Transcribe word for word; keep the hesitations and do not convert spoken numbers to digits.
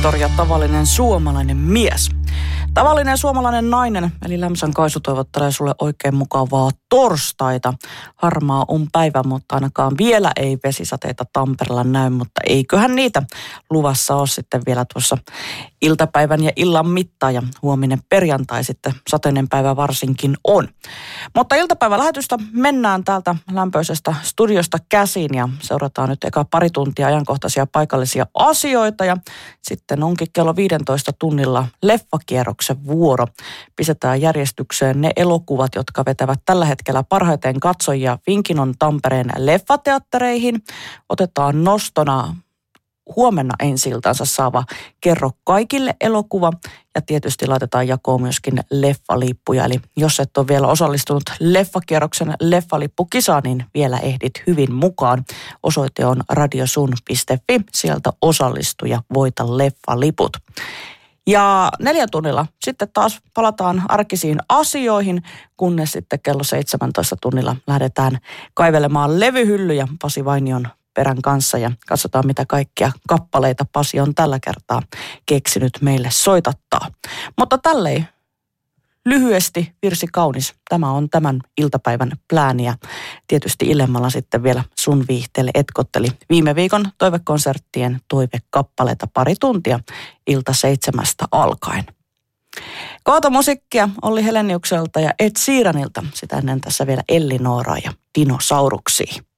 Viktor ja tavallinen suomalainen mies. Tavallinen suomalainen nainen, eli Lämsän Kaisu toivottelee sulle oikein mukavaa torstaita. Harmaa on päivä, mutta ainakaan vielä ei vesisateita Tampereella näy, mutta eiköhän niitä luvassa ole sitten vielä tuossa iltapäivän ja illan mittaan ja huominen perjantai sitten sateinen päivä varsinkin on. Mutta iltapäivälähetystä mennään täältä lämpöisestä studiosta käsin ja seurataan nyt eka pari tuntia ajankohtaisia paikallisia asioita ja sitten onkin kello viidentoista tunnilla leffakierroksen vuoro. Pistetään järjestykseen ne elokuvat, jotka vetävät tällä hetkellä parhaiten katsojia Finkinon Tampereen leffateattereihin. Otetaan nostona huomenna ensi-iltansa saava Kerro kaikille elokuva ja tietysti laitetaan jakoon myöskin leffalippuja. Eli jos et ole vielä osallistunut leffakierroksen leffalippukisaan, niin vielä ehdit hyvin mukaan. Osoite on radiosun piste fi, sieltä osallistu ja voita leffaliput. Ja neljän tunnilla sitten taas palataan arkisiin asioihin, kunnes sitten kello seitsemäntoista tunnilla lähdetään kaivelemaan levyhyllyjä Pasi Vainion perän kanssa ja katsotaan mitä kaikkia kappaleita Pasi on tällä kertaa keksinyt meille soitattaa. Mutta tälleen lyhyesti virsi kaunis. Tämä on tämän iltapäivän plääni ja tietysti illemmalla sitten vielä sun viihteelle etkotteli viime viikon toivekonserttien toivekappaleita pari tuntia ilta seitsemästä alkaen. Kohta musiikkia Olli Heleniukselta ja Ed Sheeranilta. Sitä ennen tässä vielä Elli Nooraa ja dinosauruksia.